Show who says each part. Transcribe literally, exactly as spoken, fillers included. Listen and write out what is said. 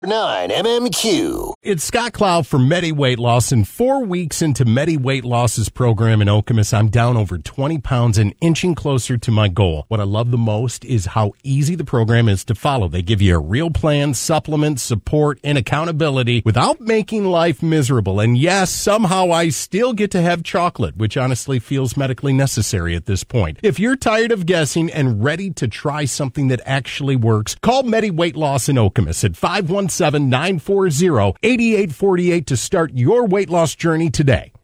Speaker 1: nine M M Q.
Speaker 2: It's Scott Clow for Medi Weight Loss, and four weeks into Medi Weight Loss's program in Okemos, I'm down over twenty pounds and inching closer to my goal. What I love the most is how easy the program is to follow. They give you a real plan, supplements, support, and accountability without making life miserable. And yes, somehow I still get to have chocolate, which honestly feels medically necessary at this point. If you're tired of guessing and ready to try something that actually works, call Medi Weight Loss in Okemos at five one seven, nine four zero, eight eight four eight to start your weight loss journey today.